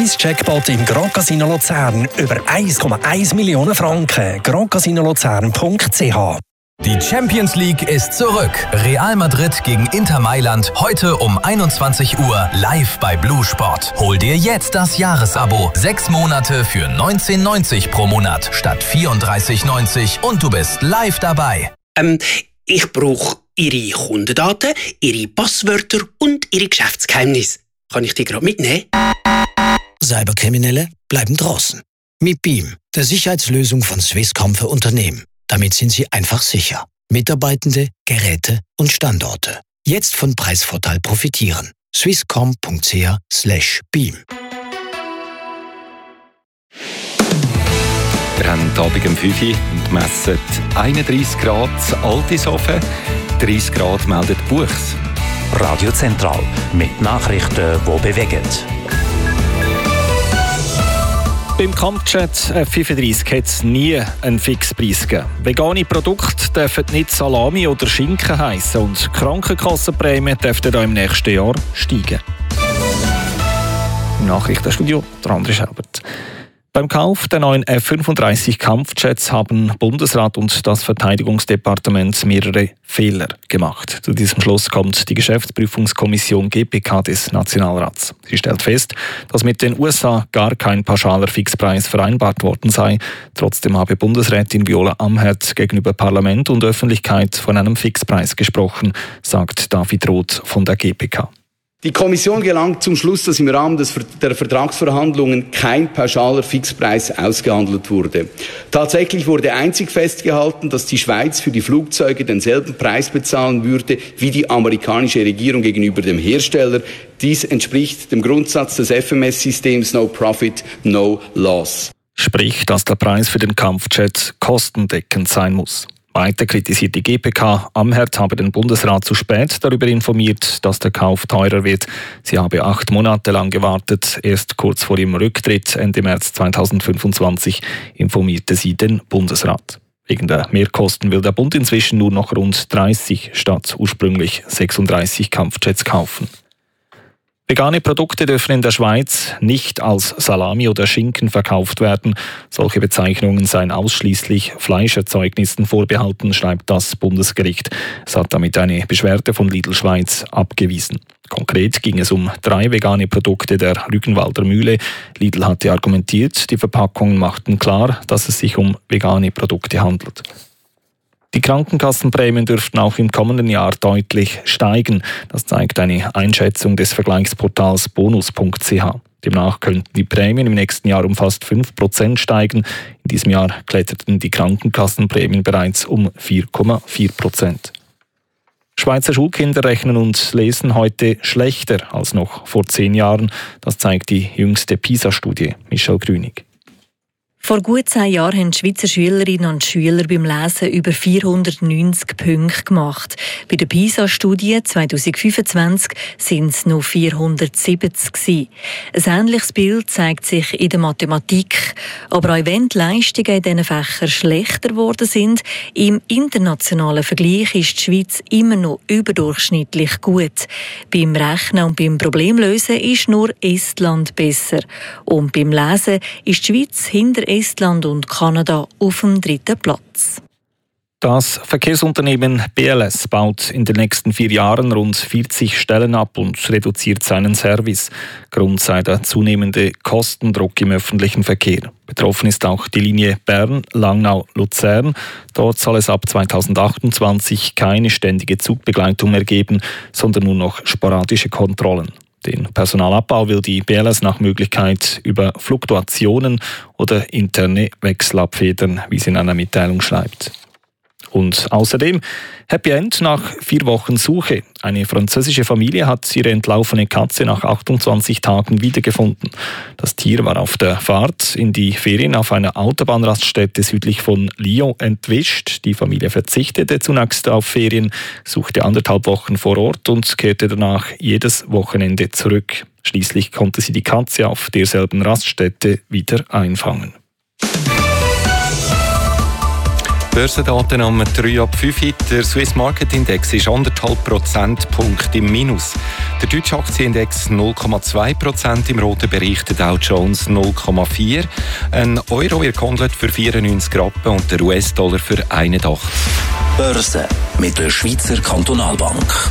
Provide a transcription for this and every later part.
Jackpot im Grand Casino Luzern über 1,1 Millionen Franken. grandcasinolozern.ch. Die Champions League ist zurück. Real Madrid gegen Inter Mailand heute um 21 Uhr live bei Blue Sport. Hol dir jetzt das Jahresabo. 6 Monate für 19,90 pro Monat statt 34,90 und du bist live dabei. Ich brauche Ihre Kundendaten, Ihre Passwörter und Ihre Geschäftsgeheimnisse. Kann ich die gerade mitnehmen? Cyberkriminelle bleiben draußen. Mit Beam, der Sicherheitslösung von Swisscom für Unternehmen. Damit sind Sie einfach sicher. Mitarbeitende, Geräte und Standorte. Jetzt von Preisvorteil profitieren. swisscom.ch/beam. Wir haben Abend um 5 Uhr und messen 31 Grad Altisofen, 30 Grad meldet Buchs. Radio Zentral mit Nachrichten, die bewegen. Beim Kampfjet F-35 hat es nie einen Fixpreis gegeben. Vegane Produkte dürfen nicht Salami oder Schinken heissen und die Krankenkassenprämien dürften im nächsten Jahr steigen. Im Nachrichtenstudio der André Schelbert. Beim Kauf der neuen F-35 Kampfjets haben Bundesrat und das Verteidigungsdepartement mehrere Fehler gemacht. Zu diesem Schluss kommt die Geschäftsprüfungskommission GPK des Nationalrats. Sie stellt fest, dass mit den USA gar kein pauschaler Fixpreis vereinbart worden sei. Trotzdem habe Bundesrätin Viola Amherd gegenüber Parlament und Öffentlichkeit von einem Fixpreis gesprochen, sagt David Roth von der GPK. Die Kommission gelangt zum Schluss, dass im Rahmen der Vertragsverhandlungen kein pauschaler Fixpreis ausgehandelt wurde. Tatsächlich wurde einzig festgehalten, dass die Schweiz für die Flugzeuge denselben Preis bezahlen würde wie die amerikanische Regierung gegenüber dem Hersteller. Dies entspricht dem Grundsatz des FMS-Systems No Profit, No Loss. Sprich, dass der Preis für den Kampfjet kostendeckend sein muss. Weiter kritisiert die GPK, Amherd habe den Bundesrat zu spät darüber informiert, dass der Kauf teurer wird. Sie habe 8 Monate lang gewartet. Erst kurz vor ihrem Rücktritt Ende März 2025 informierte sie den Bundesrat. Wegen der Mehrkosten will der Bund inzwischen nur noch rund 30 statt ursprünglich 36 Kampfjets kaufen. Vegane Produkte dürfen in der Schweiz nicht als Salami oder Schinken verkauft werden. Solche Bezeichnungen seien ausschließlich Fleischerzeugnissen vorbehalten, schreibt das Bundesgericht. Es hat damit eine Beschwerde von Lidl Schweiz abgewiesen. Konkret ging es um 3 vegane Produkte der Rügenwalder Mühle. Lidl hatte argumentiert, die Verpackungen machten klar, dass es sich um vegane Produkte handelt. Die Krankenkassenprämien dürften auch im kommenden Jahr deutlich steigen. Das zeigt eine Einschätzung des Vergleichsportals bonus.ch. Demnach könnten die Prämien im nächsten Jahr um fast 5% steigen. In diesem Jahr kletterten die Krankenkassenprämien bereits um 4,4%. Schweizer Schulkinder rechnen und lesen heute schlechter als noch vor 10 Jahren. Das zeigt die jüngste PISA-Studie. Michel Grünig. Vor gut 10 Jahren haben die Schweizer Schülerinnen und Schüler beim Lesen über 490 Punkte gemacht. Bei der PISA-Studie 2025 sind es noch 470 gewesen. Ein ähnliches Bild zeigt sich in der Mathematik. Aber auch wenn die Leistungen in diesen Fächern schlechter geworden sind, im internationalen Vergleich ist die Schweiz immer noch überdurchschnittlich gut. Beim Rechnen und beim Problemlösen ist nur Estland besser. Und beim Lesen ist die Schweiz hinter Estland und Kanada auf dem 3. Platz. Das Verkehrsunternehmen BLS baut in den nächsten 4 Jahren rund 40 Stellen ab und reduziert seinen Service. Grund sei der zunehmende Kostendruck im öffentlichen Verkehr. Betroffen ist auch die Linie Bern-Langnau-Luzern. Dort soll es ab 2028 keine ständige Zugbegleitung mehr geben, sondern nur noch sporadische Kontrollen. Den Personalabbau will die BLS nach Möglichkeit über Fluktuationen oder interne Wechsel abfedern, wie sie in einer Mitteilung schreibt. Und außerdem Happy End nach 4 Wochen Suche. Eine französische Familie hat ihre entlaufene Katze nach 28 Tagen wiedergefunden. Das Tier war auf der Fahrt in die Ferien auf einer Autobahnraststätte südlich von Lyon entwischt. Die Familie verzichtete zunächst auf Ferien, suchte 1,5 Wochen vor Ort und kehrte danach jedes Wochenende zurück. Schließlich konnte sie die Katze auf derselben Raststätte wieder einfangen. Börsendaten am 3 ab 5. Der Swiss Market Index ist 1,5 Prozentpunkte im Minus. Der deutsche Aktienindex 0,2% im roten Bereich, der Dow Jones 0,4. Ein Euro wird gehandelt für 94 Rappen und der US-Dollar für 81. Börse mit der Schweizer Kantonalbank.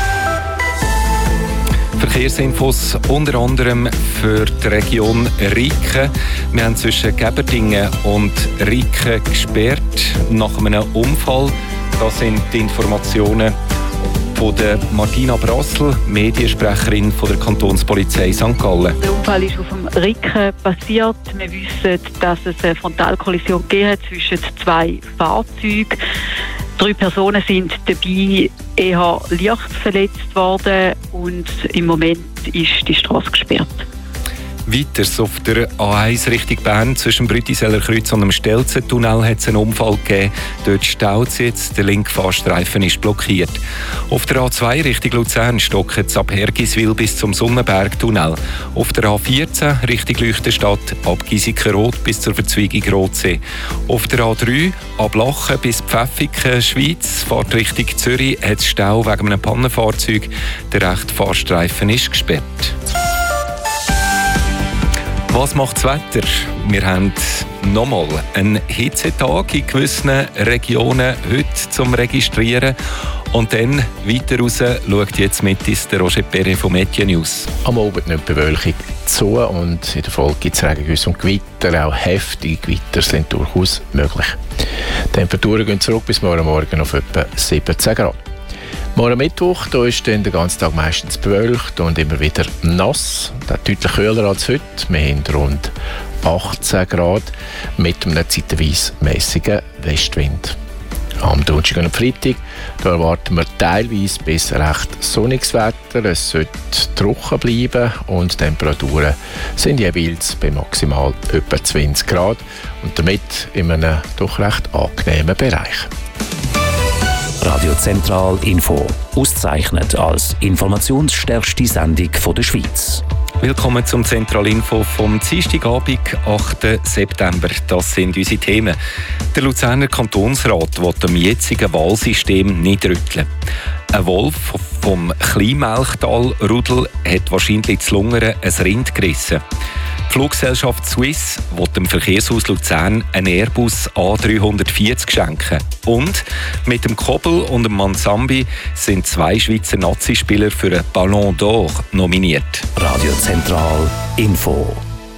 Verkehrsinfos unter anderem für die Region Riken. Wir haben zwischen Geberdingen und Riken gesperrt nach einem Unfall. Das sind die Informationen von der Martina Brassel, Mediensprecherin von der Kantonspolizei St. Gallen. Der Unfall ist auf dem Riken passiert. Wir wissen, dass es eine Frontalkollision gegeben hat zwischen zwei Fahrzeugen. 3 Personen sind dabei eher leicht verletzt worden und im Moment ist die Straße gesperrt. Weiters auf der A1 Richtung Bern zwischen Brütiseller Kreuz und dem Stelzentunnel hat es einen Unfall gegeben. Dort staut es jetzt, der linke Fahrstreifen ist blockiert. Auf der A2 Richtung Luzern stockt es ab Hergiswil bis zum Sonnenbergtunnel. Auf der A14 Richtung Leuchtenstadt ab Giesikenrot bis zur Verzweigung Rotsee. Auf der A3 ab Lachen bis Pfäffiken, Schweiz, fährt Richtung Zürich, hat es Stau wegen einem Pannenfahrzeug. Der rechte Fahrstreifen ist gesperrt. Was macht das Wetter? Wir haben nochmal einen Hitzetag in gewissen Regionen heute zum Registrieren. Und dann weiter raus schaut jetzt mit der Roger Perret vom Média News. Am Abend nimmt die Bewölkung zu und in der Folge gibt es Regengüsse und Gewitter. Auch heftige Gewitter sind durchaus möglich. Die Temperaturen gehen zurück bis morgen Morgen auf etwa 17 Grad. Morgen Mittwoch, da ist dann der ganze Tag meistens bewölkt und immer wieder nass. Das ist deutlich kühler als heute. Wir haben rund 18 Grad mit einem zeitweise mäßigen Westwind. Am Donnerstag und Freitag da erwarten wir teilweise bis recht sonniges Wetter. Es sollte trocken bleiben und die Temperaturen sind jeweils bei maximal etwa 20 Grad und damit in einem doch recht angenehmen Bereich. Radio Zentral Info, ausgezeichnet als informationsstärkste Sendung der Schweiz. Willkommen zum Zentralinfo vom Dienstagabend, 8. September. Das sind unsere Themen. Der Luzerner Kantonsrat will am jetzigen Wahlsystem nicht rütteln. Ein Wolf vom Kleinmelchtal-Rudel hat wahrscheinlich zu Lungern ein Rind gerissen. Die Fluggesellschaft Swiss will dem Verkehrshaus Luzern einen Airbus A340 schenken. Und mit dem Kobel und dem Mansambi sind 2 Schweizer Nazispieler für einen Ballon d'Or nominiert. Radio Zentral Info.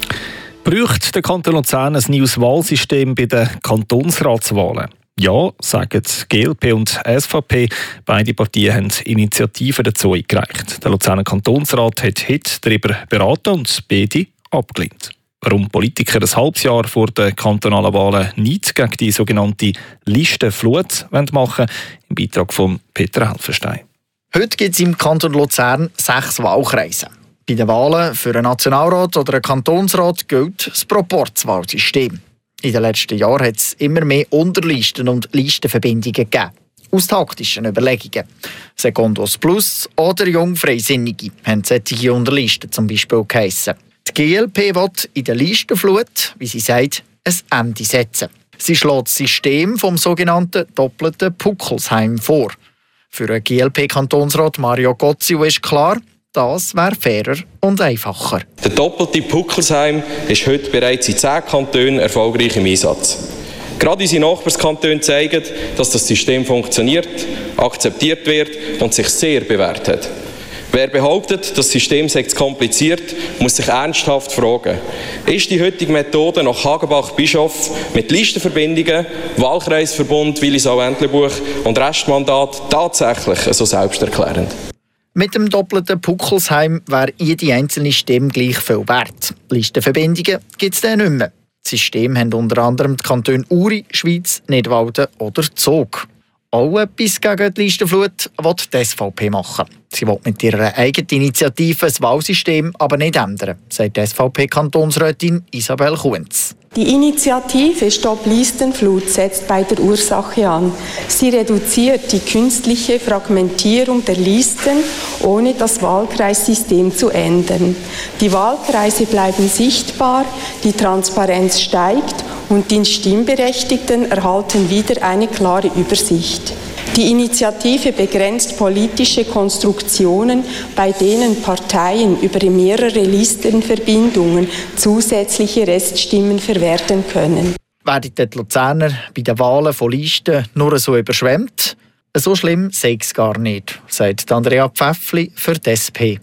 Braucht der Kanton Luzern ein neues Wahlsystem bei den Kantonsratswahlen? Ja, sagen GLP und SVP. Beide Partien haben Initiativen dazu eingereicht. Der Luzerner Kantonsrat hat heute darüber beraten und beide abgelehnt. Warum Politiker ein halbes Jahr vor den kantonalen Wahlen nichts gegen die sogenannte Listenflut machen wollen, im Beitrag von Peter Helfenstein. Heute gibt es im Kanton Luzern 6 Wahlkreise. Bei den Wahlen für einen Nationalrat oder einen Kantonsrat gilt das Proporzwahlsystem. In den letzten Jahren hat es immer mehr Unterlisten und Listenverbindungen gegeben. Aus taktischen Überlegungen. Secondos Plus oder Jungfreisinnige haben solche Unterlisten zum Beispiel geheissen. Die GLP will in der Listenflut, wie sie sagt, ein Ende setzen. Sie schlägt das System vom sogenannten doppelten Puckelsheim vor. Für den GLP-Kantonsrat Mario Gozzio ist klar, das wäre fairer und einfacher. Der doppelte Puckelsheim ist heute bereits in 10 Kantonen erfolgreich im Einsatz. Gerade unsere Nachbarskantone zeigen, dass das System funktioniert, akzeptiert wird und sich sehr bewährt hat. Wer behauptet, das System sei zu kompliziert, muss sich ernsthaft fragen, ist die heutige Methode nach Hagenbach-Bischof mit Listenverbindungen, Wahlkreisverbund Willisau-Entlebuch und Restmandat tatsächlich so selbsterklärend? Mit dem doppelten Puckelsheim wäre jede einzelne Stimme gleich viel wert. Listenverbindungen gibt es dann nicht mehr. Das System haben unter anderem die Kantone Uri, Schwyz, Nidwalden oder Zug. Auch etwas gegen die Listenflut will die SVP machen. Sie will mit ihrer eigenen Initiative das Wahlsystem aber nicht ändern, sagt die SVP-Kantonsrätin Isabel Kunz. Die Initiative Stopp Listenflut setzt bei der Ursache an. Sie reduziert die künstliche Fragmentierung der Listen, ohne das Wahlkreissystem zu ändern. Die Wahlkreise bleiben sichtbar, die Transparenz steigt und die Stimmberechtigten erhalten wieder eine klare Übersicht. Die Initiative begrenzt politische Konstruktionen, bei denen Parteien über mehrere Listenverbindungen zusätzliche Reststimmen verwerten können. Werden die Luzerner bei den Wahlen von Listen nur so überschwemmt? So schlimm sei es gar nicht, sagt Andrea Pfäffli für die SP.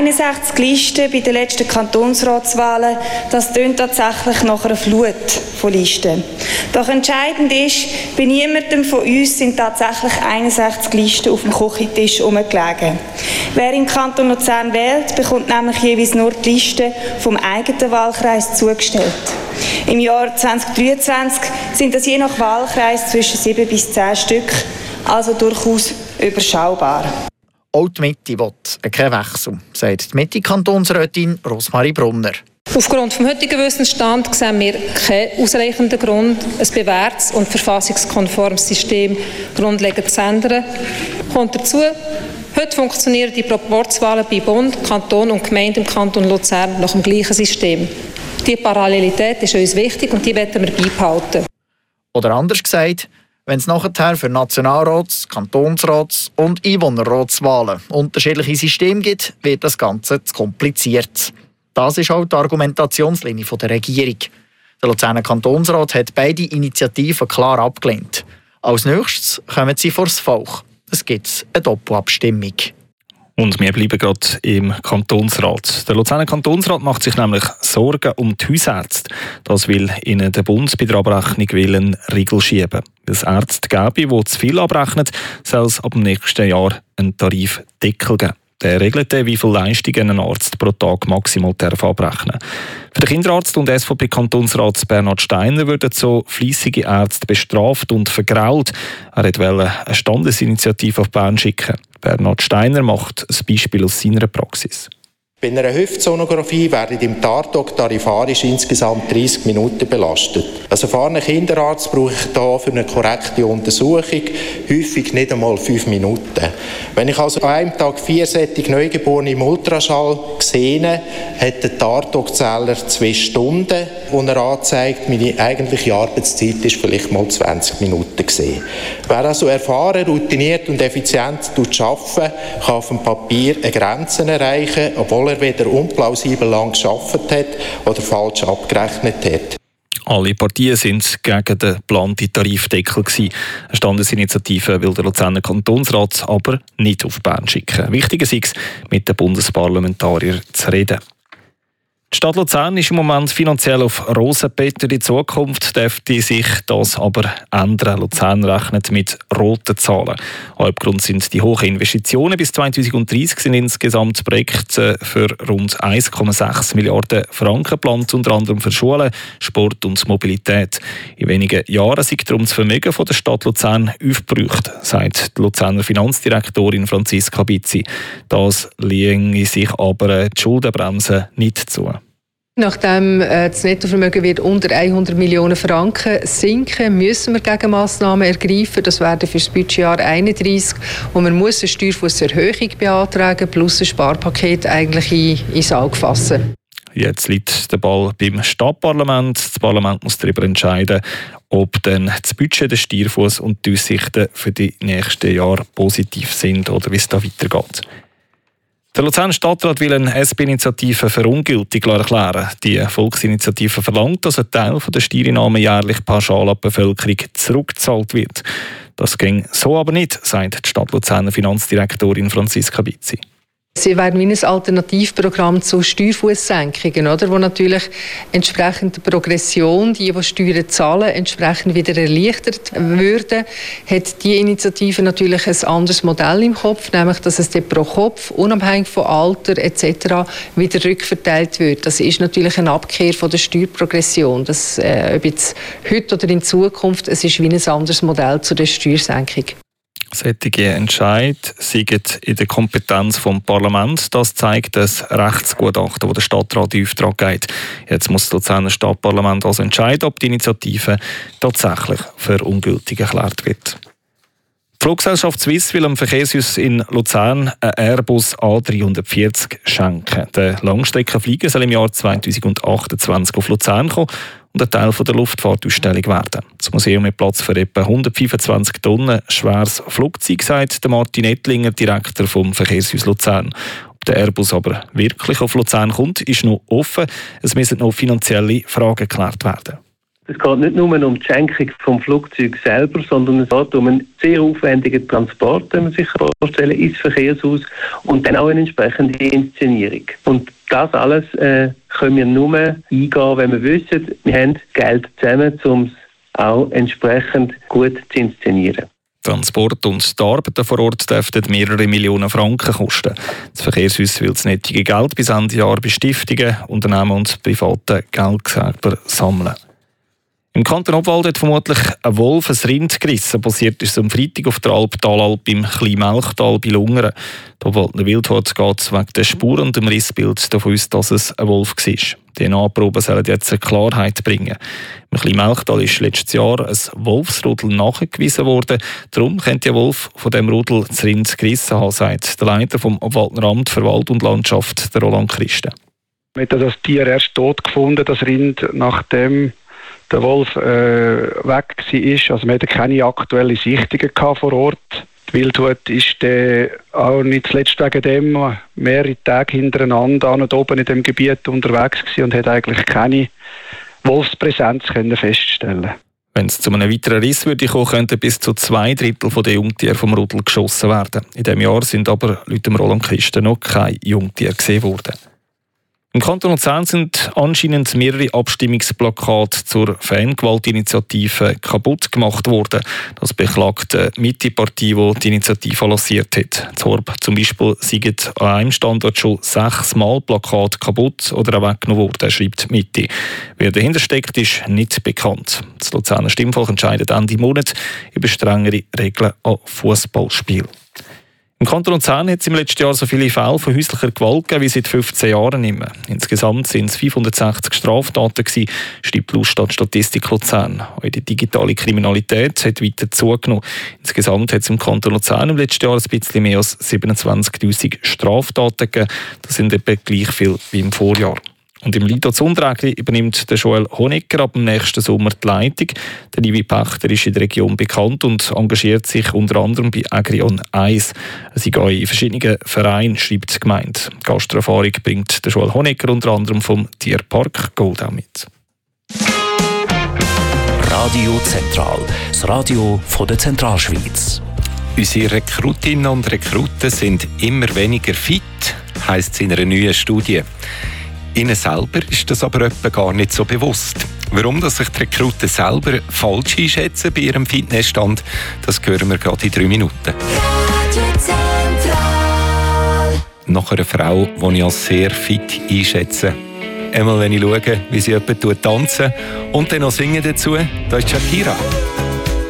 61 Listen bei den letzten Kantonsratswahlen, das tönt tatsächlich nach einer Flut von Listen. Doch entscheidend ist, bei niemandem von uns sind tatsächlich 61 Listen auf dem Küchentisch herumgelegen. Wer im Kanton Luzern wählt, bekommt nämlich jeweils nur die Liste vom eigenen Wahlkreis zugestellt. Im Jahr 2023 sind das je nach Wahlkreis zwischen 7 bis 10 Stück, also durchaus überschaubar. Auch die Mitte will keinen Wechsel, sagt die Mitte-Kantonsrätin Rosmarie Brunner. Aufgrund des heutigen Wissensstands sehen wir keinen ausreichenden Grund, ein bewährtes und verfassungskonformes System grundlegend zu ändern. Kommt dazu, heute funktionieren die Proporzwahlen bei Bund, Kanton und Gemeinde im Kanton Luzern nach dem gleichen System. Diese Parallelität ist uns wichtig und die wollen wir beibehalten. Oder anders gesagt, wenn es nachher für Nationalrats-, Kantonsrats- und Einwohnerratswahlen unterschiedliche Systeme gibt, wird das Ganze zu kompliziert. Das ist auch die Argumentationslinie der Regierung. Der Luzerner Kantonsrat hat beide Initiativen klar abgelehnt. Als nächstes kommen sie vor das Volk. Es gibt eine Doppelabstimmung. Und wir bleiben gerade im Kantonsrat. Der Luzerner Kantonsrat macht sich nämlich Sorgen um die Hausärzte. Das will ihnen der Bund bei der Abrechnung einen Riegel schieben. Weil es Ärzte gäbe, die zu viel abrechnen, soll es ab dem nächsten Jahr einen Tarifdeckel geben. Der regelt, wie viel Leistungen ein Arzt pro Tag maximal abrechnen darf. Für den Kinderarzt und SVP-Kantonsrat Bernhard Steiner würden so fleissige Ärzte bestraft und vergrault. Er wollte eine Standesinitiative auf Bern schicken. Bernhard Steiner macht ein Beispiel aus seiner Praxis. Bei einer Hüftsonographie werden im Tatort tarifarisch insgesamt 30 Minuten belastet. Als erfahrener Kinderarzt brauche ich hier für eine korrekte Untersuchung häufig nicht einmal 5 Minuten. Wenn ich also an einem Tag 4 solche Neugeborene im Ultraschall sehe, hat der Tatortzähler 2 Stunden, die er anzeigt. Meine eigentliche Arbeitszeit ist vielleicht mal 20 Minuten gesehen. Wer also erfahren, routiniert und effizient arbeitet, kann auf dem Papier eine Grenze erreichen, obwohl er weder unplausibel lang gearbeitet hat oder falsch abgerechnet hat. Alle Partien sind gegen den geplanten Tarifdeckel gewesen. Eine Standesinitiative will der Luzerner Kantonsrat aber nicht auf Bern schicken. Wichtig ist es, mit den Bundesparlamentariern zu reden. Die Stadt Luzern ist im Moment finanziell auf Rosenbeete. In Zukunft dürfte sich das aber ändern. Luzern rechnet mit roten Zahlen. Hauptgrund sind die hohen Investitionen. Bis 2030 sind insgesamt Projekte für rund 1,6 Milliarden Franken geplant, unter anderem für Schulen, Sport und Mobilität. In wenigen Jahren sei darum das Vermögen der Stadt Luzern aufgebraucht, sagt die Luzerner Finanzdirektorin Franziska Bizzi. Das lege sich aber die Schuldenbremse nicht zu. Nachdem das Nettovermögen wird unter 100 Millionen Franken sinken, müssen wir Gegenmaßnahmen ergreifen. Das werden für das Budgetjahr 31. Und man muss eine Steuerfusserhöhung beantragen, plus ein Sparpaket eigentlich ins Auge fassen. Jetzt liegt der Ball beim Stadtparlament. Das Parlament muss darüber entscheiden, ob dann das Budget, der Steuerfuss und die Aussichten für die nächsten Jahre positiv sind oder wie es da weitergeht. Der Luzerner Stadtrat will eine SP-Initiative für ungültig erklären. Die Volksinitiative verlangt, dass ein Teil der Steuereinnahmen jährlich pauschal an die Bevölkerung zurückgezahlt wird. Das ging so aber nicht, sagt die Stadt Luzerner Finanzdirektorin Franziska Bizzi. Sie werden wie ein Alternativprogramm zu Steuerfusssenkungen, oder? Wo natürlich entsprechend der Progression, die Steuern zahlen, entsprechend wieder erleichtert würde, hat die Initiative natürlich ein anderes Modell im Kopf, nämlich dass es pro Kopf, unabhängig von Alter etc. wieder rückverteilt wird. Das ist natürlich eine Abkehr von der Steuerprogression. Das, ob jetzt heute oder in Zukunft, es ist wie ein anderes Modell zu der Steuersenkung. Solche Entscheid sind in der Kompetenz des Parlaments. Das zeigt das Rechtsgutachten, das der Stadtrat in Auftrag gibt. Jetzt muss das Luzerner Stadtparlament also entscheiden, ob die Initiative tatsächlich für ungültig erklärt wird. Die Fluggesellschaft Swiss will am Verkehrshaus in Luzern einen Airbus A340 schenken. Der Langstreckenflieger soll im Jahr 2028 auf Luzern kommen und ein Teil der Luftfahrtausstellung werden. Das Museum hat Platz für etwa 125 Tonnen schweres Flugzeug, sagt Martin Ettlinger, Direktor vom Verkehrshaus Luzern. Ob der Airbus aber wirklich auf Luzern kommt, ist noch offen. Es müssen noch finanzielle Fragen geklärt werden. Es geht nicht nur um die Schenkung vom Flugzeug selber, sondern es geht um einen sehr aufwendigen Transport, wenn man sich vorstellen, ins Verkehrshaus und dann auch eine entsprechende Inszenierung. Und das alles können wir nur eingehen, wenn wir wissen, wir haben Geld zusammen, um es auch entsprechend gut zu inszenieren. Transport und die Arbeiten vor Ort dürften mehrere Millionen Franken kosten. Das Verkehrshaus will das nötige Geld bis Ende Jahr bei Stiftungen, Unternehmen und privaten Geldgeber sammeln. Im Kanton Obwalden hat vermutlich ein Wolf ein Rind gerissen. Passiert ist es am Freitag auf der Talalp im Kleinmelchtal bei Lungern. Die Obwaldener Wildhut geht wegen der Spuren und dem Rissbild davon aus, dass es ein Wolf war. Die DNA-Proben sollen jetzt eine Klarheit bringen. Im Kleinmelchtal ist letztes Jahr ein Wolfsrudel nachgewiesen worden. Darum könnte der Wolf von dem Rudel das Rind gerissen haben, sagt der Leiter vom Obwaldener Amt für Wald und Landschaft, der Roland Christen. Man hat das Tier erst tot gefunden, das Rind, nachdem der Wolf weg war. Also man hatte keine aktuellen Sichtungen vor Ort. Die Wildhut ist auch nicht zuletzt wegen dem mehrere Tage hintereinander an und oben in dem Gebiet unterwegs gewesen und hat eigentlich keine Wolfspräsenz feststellen. Wenn es zu einem weiteren Riss würde kommen, könnten bis zu 2/3 der Jungtiere vom Rudel geschossen werden. In diesem Jahr sind aber laut dem Roland Christen noch keine Jungtiere gesehen worden. Im Kanton Luzern sind anscheinend mehrere Abstimmungsplakate zur Fangewaltinitiative kaputt gemacht worden. Das beklagt die Mitte-Partei, die die Initiative lanciert hat. Zorb zum Beispiel sind an einem Standort schon 6 Mal Plakate kaputt oder auch weggenommen worden, schreibt die Mitte. Wer dahinter steckt, ist nicht bekannt. Das Luzerner Stimmvolk entscheidet Ende Monat über strengere Regeln an Fußballspielen. Im Kanton Luzern hat es im letzten Jahr so viele Fälle von häuslicher Gewalt gegeben wie seit 15 Jahren nicht mehr. Insgesamt sind es 560 Straftaten gewesen, schreibt die Statistik Luzern. Auch die digitale Kriminalität hat weiter zugenommen. Insgesamt hat es im Kanton Luzern im letzten Jahr ein bisschen mehr als 27'000 Straftaten gegeben. Das sind etwa gleich viel wie im Vorjahr. Und im Lido Zundrägli übernimmt der Joel Honegger ab dem nächsten Sommer die Leitung. Der Livi Pächter ist in der Region bekannt und engagiert sich unter anderem bei Agrion 1. Sie gehen in verschiedenen Vereinen, schreibt die Gemeinde. Gastererfahrung bringt der Joel Honegger unter anderem vom Tierpark Goldau mit. Radio Zentral, das Radio von der Zentralschweiz. Unsere Rekrutinnen und Rekruten sind immer weniger fit, heisst es in einer neuen Studie. Ihnen selber ist das aber etwa gar nicht so bewusst. Warum dass sich die Rekruten selber falsch einschätzen bei ihrem Fitnessstand, das hören wir gerade in 3 Minuten. Nach einer Frau, die ich als sehr fit einschätze. Einmal wenn ich schaue, wie sie jemand tanzen und dann noch singen dazu, da ist Shakira.